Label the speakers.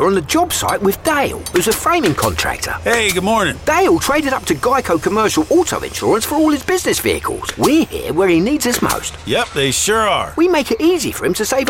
Speaker 1: here on the job site with Dale, who's a framing contractor.
Speaker 2: Hey, good morning.
Speaker 1: Dale traded up to Geico Commercial Auto Insurance for all his business vehicles. We're here where he needs us most.
Speaker 2: Yep, they sure are.
Speaker 1: We make it easy for him to save